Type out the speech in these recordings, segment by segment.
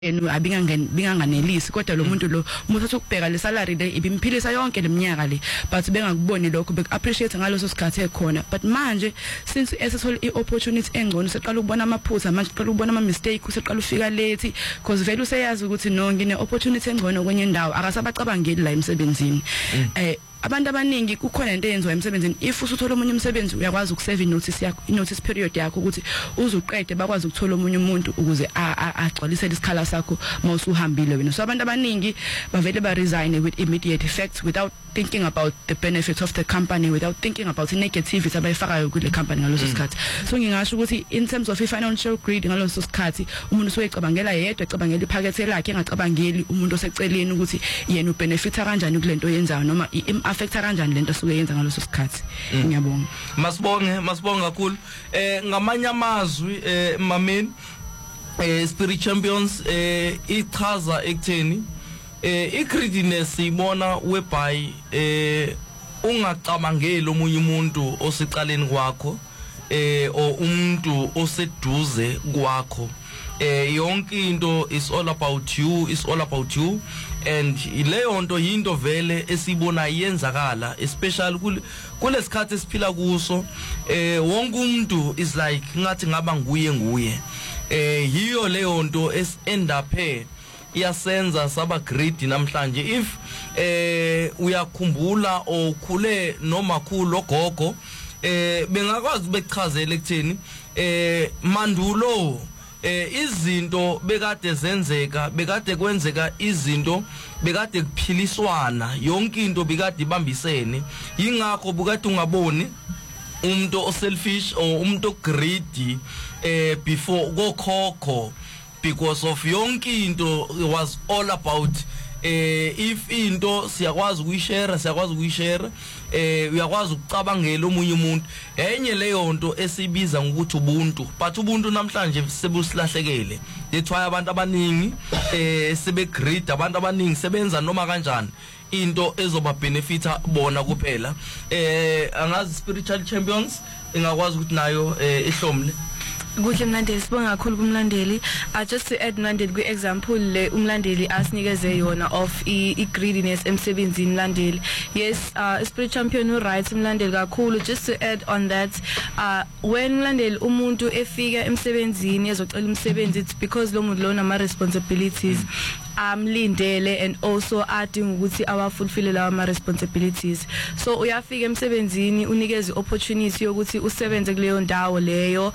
binganganelisi kodwa lo muntu lo umuntu ukubheka le salary le ibimphilisa yonke leminyaka le but bengakuboni lokho bek appreciate ngaloso sikhathi ekhona but manje since esithole iopportunity engcono seqala ukubona amaphutha manje uqala ukubona ama mistake useqala ufika late because vele useyazi ukuthi no ngine opportunity engcono kwenye indawo akasabacabangeli la emsebenzini abantu abaningi kukhona into eyenziwa emsebenzini if usuthola umunye umsebenzi uyakwazi ukusave notice period yakho ukuthi uzuqede bakwazi ukuthola umunye umuntu ukuze agcwalise isikhala sakho mawusuhambile wena so abantu abaningi bavele ba resign with immediate effect without thinking about the benefits of the company without thinking about the negativities abayifakayo kule company ngaloso sikhathi so ngingasho ukuthi in terms of financial greed ngaloso sikhathi umuntu soyicabangela yedwa ecabangela iphakethe lakhe engacabangeli umuntu oseceleni ukuthi yena ubenefita kanjani kulento yenzayo noma affecta kanjani lento suke yenza ngaloso sikhathi ngiyabonga masibonga kakhulu ngamanye amazwi mameni Spirit Champions ichaza ekutheni i-greediness ibona whereby ungacabangeli omunye umuntu osecaleni kwakho o umuntu oseduze kwakho yonke into is all about you and leyo nto yinto vele esibona yenzakala especially kulesikhathi esiphila kuso wonke umuntu is like ngathi ngaba nguye yiyo leyo nto end up iyasenza saba greedy namhlanje if uyakhumbula okhule nomakhulu ogogo bengakwazi bekuchazela ekutheni mandulo izinto bekade zenzeka bekade kwenzeka izinto bekade kuphiliswana yonke into bekade ibambisene ingakho bukade ungaboni umuntu oselfish or umuntu greedy before gokhokho because of yonke into was all about if into siyakwazi ukuyishare uyakwazi ukucabangela omunye umuntu enye leyo nto esibiza ngokuthi ubuntu but ubuntu namhlanje sebusilahlekele that's why abantu abaningi sebe greed abantu abaningi sebenza noma kanjani into ezoba benefita bona kuphela angazi Spiritual Champions ingakwazi ukuthi nayo ihlomle Kuhle Mlandeli sibonga kakhulu kumlandeli just to add Mlandeli kwi example le umlandeli asinikeze yona of I greediness emsebenzini Mlandeli yes Spirit Champion right Mlandeli kakhulu just to add on that when Mlandeli umuntu efika emsebenzini ezocela umsebenzi it's because lo muntu lona ama responsibilities amlindele and also adinga ukuthi awafulfill lawa ama responsibilities so uyafika emsebenzini unikeze opportunity yokuthi usebenze kuleyo ndawo leyo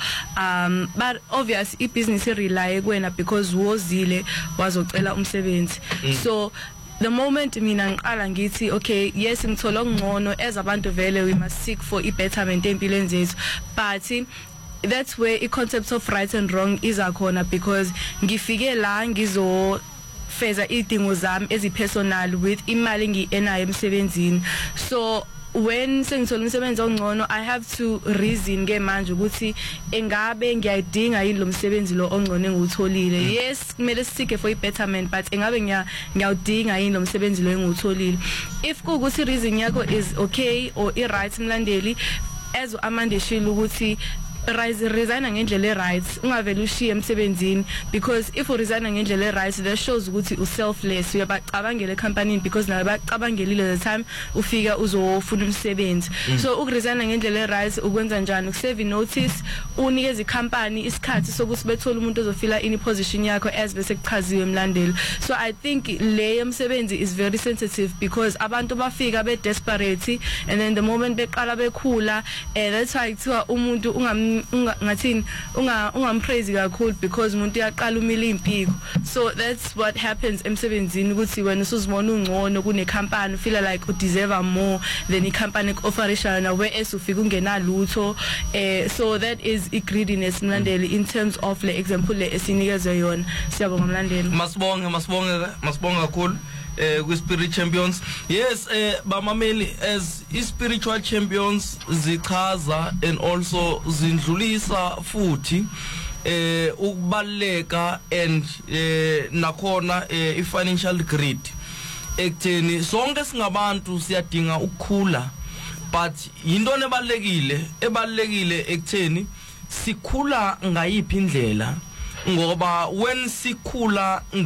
but obvious ibusiness rely kuwena because wozile wazocela umsebenzi so the moment mina ngiqala ngithi okay yes ngithola ngcono as abantu vele we must seek for I betterment empilweni zethu but that's where I concept of right and wrong is akhona because ngifike la ngizo feza idingo zami ezipersonal with imali ngienayo emsebenzini so when sengithola umsebenzi ongcono I have to reason ngemanje ukuthi engabe ngiyadinga yini lo msebenzi lo ongcono engutholile yes kumele sisike for ibetterment but engabe ngiyawudinga yini lo msebenzi lo engutholile if kuukuthi reason yakho is okay or I right Mlandeli as Amanda shilo ukuthi resign ngendlela right ungavela ushiye emsebenzini because if u resign ngendlela right that shows ukuthi u selfless uyabacabangela ecompany because nawe bacabangelile the time ufika uzofuna umsebenzi so ukuresign ngendlela right ukwenza njani ukusave notice unikeze icompany isikhathi sokuthi bethola umuntu ozofila in position yakho as bese kuchaziwe Mlandeli so I think le umsebenzi is very sensitive because abantu bafika be desperate and then the moment beqala bekhula that's why kuthiwa umuntu ngathini ungampraise kakhulu because umuntu uyaqala umile impiko so that's what happens emsebenzini ukuthi wena usuzibona ungcono kune company feel like you deserve more than I company offerishana where ufika ungenalutho so that is I greediness Mlandeli in terms of le example le esinikeze yona siyabonga Mlandeli masibonga kakhulu with Spirit Champions yes bamameli as spiritual champions zichaza and also zindlulisa futhi ukubaleka and nakhona I financial greed ekutheni sonke singabantu siyadinga ukukhula but into ebalekile ekutheni sikhula ngayiphi indlela ngoba when sikhula